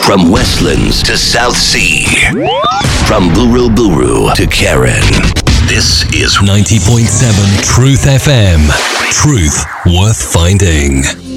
From Westlands to South Sea. From Buru to Karen. This is 90.7 Truth FM. Truth worth finding.